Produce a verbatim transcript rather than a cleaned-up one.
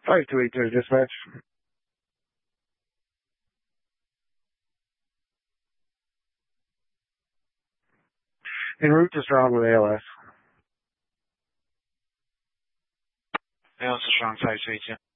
five two eight zero dispatch. En route to Strong with A L S. A L S Strong five two eight two.